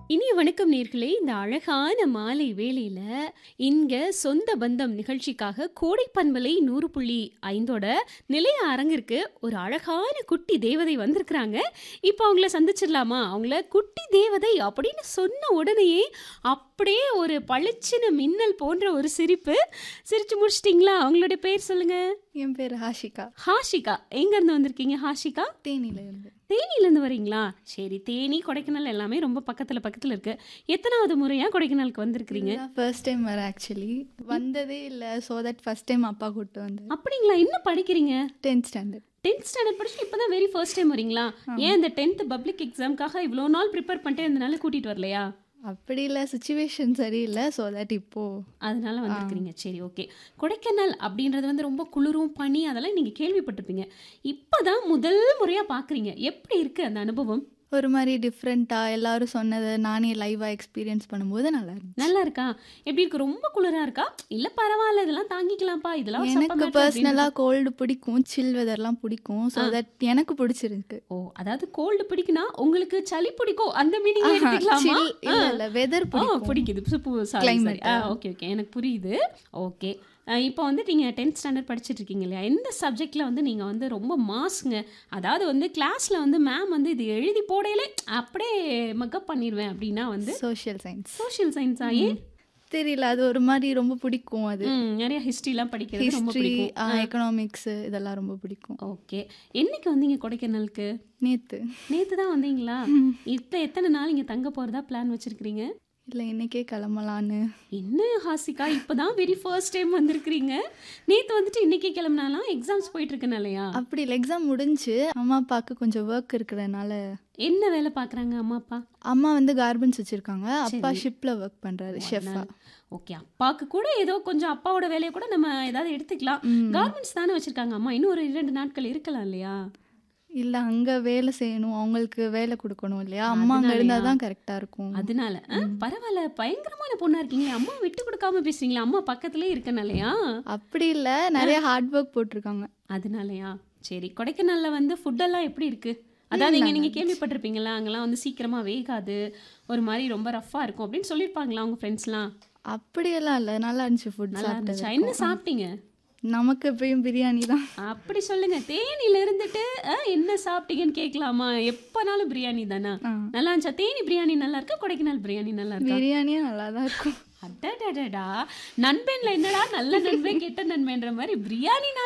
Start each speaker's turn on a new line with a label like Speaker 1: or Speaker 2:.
Speaker 1: இனிய வணக்கம் நேர்களே. இந்த அழகான மாலை வேளையில இங்க சொந்த பந்தம் நிகழ்ச்சிக்காக கோடை பண்பலை 100.5ஓட நிலைய அரங்கிற்கு ஒரு அழகான குட்டி தேவதை வந்திருக்கிறாங்க. இப்போ அவங்கள சந்திச்சிடலாமா? அவங்கள குட்டி தேவதை அப்படின்னு சொன்ன உடனேயே அப்படியே ஒரு பளிச்சுன்னு மின்னல் போன்ற ஒரு சிரிப்பு. சிரிச்சு முடிச்சிட்டிங்களா? அவங்களுடைய பேர் சொல்லுங்க.
Speaker 2: என் பேர் ஹாஷிகா.
Speaker 1: ஹாஷிகா. எங்கேருந்து வந்திருக்கீங்க ஹாஷிகா?
Speaker 2: தேனியில இருந்து.
Speaker 1: தேனியிலேருந்து வரீங்களா? சரி. தேனி, கொடைக்கானல் எல்லாமே ரொம்ப பக்கத்தில் பக்கத்தில் இருக்கு. எத்தனாவது முறையா கொடைக்கானலுக்கு வந்திருக்கிறீங்க?
Speaker 2: ஃபர்ஸ்ட் டைம் வர ஆக்சுவலி வந்ததே இல்லை. ஸோ தட் ஃபர்ஸ்ட் டைம் அப்பா கூப்பிட்டு வந்தேன்.
Speaker 1: அப்படிங்களா? என்ன படிக்கிறீங்க?
Speaker 2: 10th standard.
Speaker 1: 10th ஸ்டாண்டர்ட் படிச்சு இப்போ தான் வெரி ஃபர்ஸ்ட் டைம் வரீங்களா? ஏன் இந்த 10th பப்ளிக் எக்ஸாம்க்காக இவ்வளோ நாள் ப்ரிப்பேர் பண்ணிட்டு இருந்தனால கூட்டிகிட்டு வரலையா?
Speaker 2: அப்படி இல்லை, சுச்சுவேஷன் சரியில்லை. ஸோ தட் இப்போது
Speaker 1: அதனால வந்திருக்கிறீங்க. சரி, ஓகே. கொடைக்கானல் அப்படின்றது வந்து ரொம்ப குளிரும் பனி அதெல்லாம் நீங்கள் கேள்விப்பட்டிருப்பீங்க. இப்போ தான் முதல் முறையாக பார்க்குறீங்க. எப்படி இருக்குது அந்த அனுபவம்?
Speaker 2: ஒரு மாதிரி டிஃப்ரெண்ட்டாக எல்லாரும் சொன்னதை நானே லைவாக எக்ஸ்பீரியன்ஸ் பண்ணும்போது நல்லா இருந்துச்சு.
Speaker 1: நல்லா இருக்கா? எப்படி இருக்கு? ரொம்ப குளிரா இருக்கா? இல்ல பரவாயில்ல, இதெல்லாம் தாங்கிக்கலாம்ப்பா, இதெல்லாம் ஒரு சப்ப
Speaker 2: எனக்கு
Speaker 1: மேட்டர் அப்படின்னு.
Speaker 2: பர்சனலாக கோல்டு பிடிக்கும், சில் வெதர்லாம் பிடிக்கும். ஸோ தட் எனக்கு பிடிச்சிருக்கு.
Speaker 1: ஓ, அதாவது கோல்டு பிடிக்குனா உங்களுக்கு சளி பிடிக்கும் அந்த மீனிங்ல எடுத்துக்கலாமா?
Speaker 2: சில் இல்லை இல்லை, வெதர் பிடிக்கும்.
Speaker 1: பிடிக்குது. சாரி.
Speaker 2: Climate.
Speaker 1: ஓகே ஓகே, எனக்கு புரியுது. ஓகே. இப்போ வந்து நீங்கள் 10th ஸ்டாண்டர்ட் படிச்சுட்டு இருக்கீங்க இல்லையா? எந்த சப்ஜெக்டில் வந்து நீங்கள் வந்து ரொம்ப மாஸுங்க, அதாவது வந்து கிளாஸில் வந்து மேம் வந்து இது எழுதி போடையிலே அப்படியே மக்கப் பண்ணிடுவேன் அப்படின்னா வந்து
Speaker 2: சோஷியல் சயின்ஸ்.
Speaker 1: சோஷியல் சயின்ஸா? ஏன்?
Speaker 2: தெரியல, அது ஒரு மாதிரி ரொம்ப பிடிக்கும். அது
Speaker 1: நிறைய ஹிஸ்ட்ரிலாம் படிக்கிறது ரொம்ப
Speaker 2: ஹிஸ்ட்ரி,
Speaker 1: பிடிக்கும்.
Speaker 2: எக்கனாமிக்ஸ் இதெல்லாம் ரொம்ப பிடிக்கும்.
Speaker 1: ஓகே. என்னைக்கு வந்தீங்க கொடைக்கானலுக்கு? நேற்று தான் வந்தீங்களா? இப்போ எத்தனை நாள் இங்கே தங்க போகிறதா பிளான் வச்சுருக்கிறீங்க?
Speaker 2: இல்லை, இன்னைக்கே கிளம்பலான்னு.
Speaker 1: என்ன ஹாசிகா, இப்போ தான் வெரி ஃபர்ஸ்ட் டைம் வந்திருக்கிறீங்க. நேற்று வந்துட்டு இன்றைக்கே கிளம்புனாலாம் எக்ஸாம்ஸ் போயிட்டுருக்கனாலையா?
Speaker 2: அப்படி இல்லை, எக்ஸாம் முடிஞ்சு அம்மா அப்பாவுக்கு கொஞ்சம் ஒர்க் இருக்கிறதுனால.
Speaker 1: என்ன வேலை பார்க்குறாங்க அம்மா அப்பா?
Speaker 2: அம்மா வந்து கார்மெண்ட்ஸ் வச்சுருக்காங்க, அப்பா ஷிப்பில் ஒர்க் பண்ணுறாரு, ஷெஃபா.
Speaker 1: ஓகே. அப்பாவுக்கு கூட ஏதோ கொஞ்சம் அப்பாவோட வேலையை கூட நம்ம ஏதாவது எடுத்துக்கலாம். கார்மெண்ட்ஸ் தானே வச்சுருக்காங்க அம்மா, இன்னும் ஒரு 2 நாட்கள் இருக்கலாம் இல்லையா?
Speaker 2: இல்லை, அங்கே வேலை செய்யணும், அவங்களுக்கு வேலை கொடுக்கணும் இல்லையா? அம்மா அங்கே இருந்தால் தான் கரெக்டாக இருக்கும்.
Speaker 1: அதனால பரவாயில்ல, பயங்கரமான பொண்ணா இருக்கீங்க. அம்மா விட்டு கொடுக்காம பேசுறீங்களா? அம்மா பக்கத்துலேயே இருக்கனாலையா?
Speaker 2: அப்படி இல்லை, நிறைய ஹார்ட் ஒர்க் போட்டிருக்காங்க.
Speaker 1: அதனாலயா? சரி. கொடைக்கானல்ல வந்து ஃபுட்டெல்லாம் எப்படி இருக்கு? அதாவது நீங்கள் கேள்விப்பட்டிருப்பீங்களா, அங்கெல்லாம் வந்து சீக்கிரமாக வேகாது, ஒரு மாதிரி ரொம்ப ரஃப்பாக இருக்கும் அப்படின்னு சொல்லியிருப்பாங்களா உங்கள் ஃப்ரெண்ட்ஸ்லாம்?
Speaker 2: அப்படியெல்லாம் இல்லை, நல்லா இருந்துச்சு ஃபுட்.
Speaker 1: நல்லா இருந்துச்சா? என்ன சாப்பிட்டீங்க?
Speaker 2: நமக்கு எப்பயும் பிரியாணி தான்.
Speaker 1: அப்படி சொல்லுங்க. தேனியில இருந்துட்டு என்ன சாப்பிட்டீங்கன்னு கேட்கலாமா? எப்பனாலும் பிரியாணி தானா? நல்லா இருந்துச்சா? தேனி பிரியாணி நல்லா இருக்கா? கொடைக்கானல் பிரியாணி நல்லா இருக்கா?
Speaker 2: பிரியாணியே நல்லா தான் இருக்கும்.
Speaker 1: அடடடடா, நண்பன்ல என்னடா நல்ல நண்பன் கெட்ட நண்பன்ற மாதிரி பிரியாணி